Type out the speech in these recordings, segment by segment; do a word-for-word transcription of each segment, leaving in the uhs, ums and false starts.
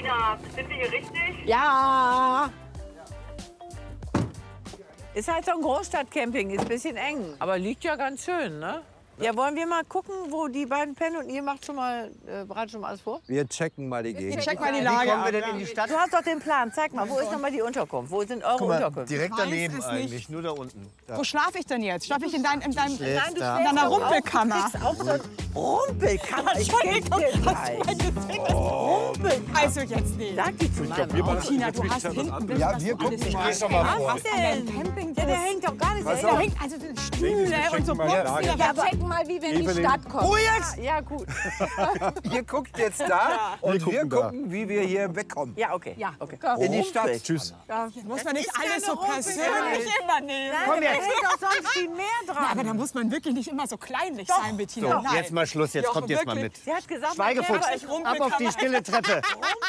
Ja, sind wir hier richtig? Ja. Ist halt so ein Großstadtcamping, ist ein bisschen eng. Aber liegt ja ganz schön, ne? Ja, wollen wir mal gucken, wo die beiden pennen und ihr macht schon mal, äh, bereitet schon mal alles vor? Wir checken mal die Gegend. Check mal die Lage. Wie kommen wir ab. denn in die Stadt? Du hast doch den Plan, zeig mal, wo ist noch mal die Unterkunft? Wo sind eure Guck mal, Unterkünfte? direkt Ich weiß daneben es eigentlich, nicht. nur da unten. Da. Wo schlafe ich denn jetzt? Schlafe ich in, dein, in, deinem, in Schläfst da. deiner Rumpelkammer? Auch so ein Rumpelkammer. Ich geb dir gleich. Rumpel. Also jetzt nicht. Sag die zu Mann. Tina, du hast hinten... Ja, wir gucken mal. Gehst doch mal vor. Was denn? Camping Ja, der hängt doch gar nicht so. Da hängt also Stühle und so Boxen. Ja, wir checken mal, wie wir in die Stadt kommen. Ruhe jetzt! Ja, gut. Ihr guckt jetzt da und wir gucken gucken, da. wie wir hier wegkommen. Ja, okay. Ja, okay. In die Stadt. Tschüss. muss man nicht alles so keine persönlich immer nehmen. Komm, da hängt doch sonst viel mehr dran. Ja, aber da muss man wirklich nicht immer so kleinlich sein, Bettina. So, jetzt mal Schluss, jetzt Doch, kommt jetzt mal wirklich. mit. Sie hat gesagt, Schweigefuchs, man kennt ab auf die stille Treppe.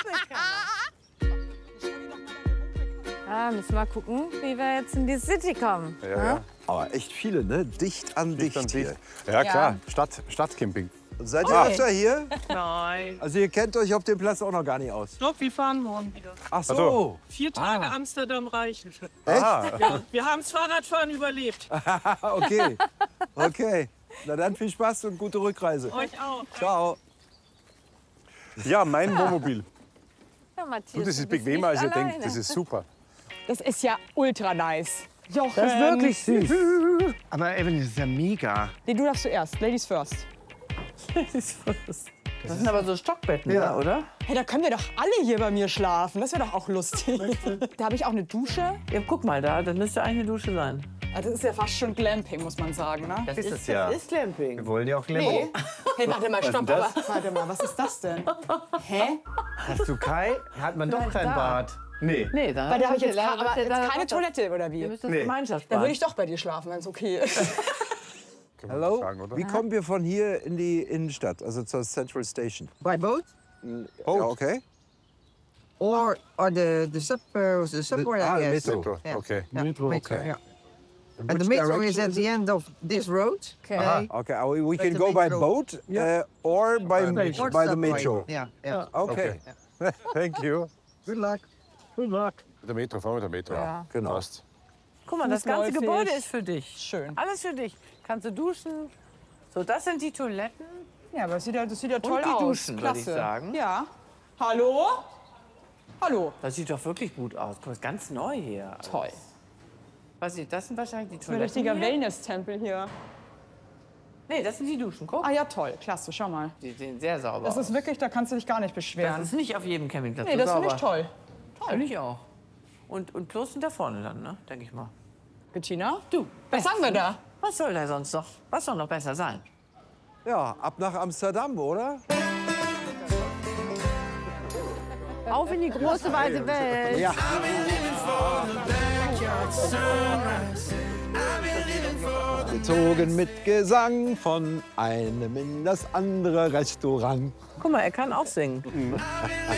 Ah, müssen wir mal gucken, wie wir jetzt in die City kommen. Ja, ja. Aber echt viele, ne? Dicht an dicht, an hier. Ja, klar. Stadt, Stadtcamping. Seid ihr öfter hier? Nein. Also ihr kennt euch auf dem Platz auch noch gar nicht aus. Doch, wir fahren morgen wieder. Ach so. so. Vier Tage Amsterdam reichen. Echt? Ja, wir haben das Fahrradfahren überlebt. Okay. Okay. Na dann viel Spaß und gute Rückreise. Euch auch. Ciao. Ja, mein Wohnmobil. Ja, Matthias, Du, das du ist bist bequemer, als nicht ihr denkt. alleine. ne? Das ist super. Das ist ja ultra nice. Jochen. Das ist wirklich süß. Aber Evelyn, das ist ja mega. Nee, du darfst zuerst. Ladies first. Das sind aber so Stockbetten, ja, oder? Hey, da können wir doch alle hier bei mir schlafen. Das wäre doch auch lustig. Da habe ich auch eine Dusche. Ja, guck mal da, das müsste eigentlich eine Dusche sein. Also das ist ja fast schon Glamping, muss man sagen, ne? Das ist es ja. Das ist Glamping. Wir wollen ja auch Glamour. Nee. Hey, warte mal, stopp. Aber, warte mal, was ist das denn? Hä? Hast du Kai? Hat man doch kein da. Bad. Nee. Nee, da Weil da habe ich jetzt, da- aber da- jetzt da- keine da- Toilette, oder Ihr wie? müsst das Nee. Gemeinschaftsbad. Dann würde ich doch bei dir schlafen, wenn es okay ist. Können wir Hallo? fragen, oder? Wie kommen wir von hier in die Innenstadt, also zur Central Station? By boat Ja, okay. or or the the sub uh, the subway? ah, the yes. metro. Metro. Yeah. Okay. Yeah, metro, okay. yeah. Which And the metro direction is at is the end of this road. Aha. Okay, uh, we, we But can the go by metro- boat uh, or by, Or by the subway. metro. Yeah, yeah. Okay. Thank you. Good luck. Good luck. Mit der Metro, fahren wir mit der Metro. Ja. Genau. Passt. Guck mal, das ganze Fußläufig. Gebäude ist für dich. Schön. Alles für dich. Kannst du duschen. So, das sind die Toiletten. Ja, aber das sieht ja, das sieht ja toll die aus. Duschen, würde Klasse. ich sagen. Ja. Hallo? Hallo. Das sieht doch wirklich gut aus. Guck mal, ist ganz neu hier. alles. Toll. Was ist das? Sind wahrscheinlich die Ein Toiletten richtiger hier? Wellness-Tempel hier. Nee, das sind die Duschen. Guck. Ah ja, toll. Klasse, schau mal. Die sehen sehr sauber Das aus. ist wirklich, da kannst du dich gar nicht Das beschweren. ist nicht auf jedem Campingplatz Nee, so das sauber. finde ich toll. Finde ich auch. Und, und Klos sind da vorne dann, ne? Denke ich mal. Bettina? Du, Was sagen wir da? was soll da sonst noch? Was soll noch besser sein? Ja, ab nach Amsterdam, oder? Auf in die große, weite Welt. Ja. Gezogen mit Gesang von einem in das andere Restaurant. Guck mal, er kann auch singen.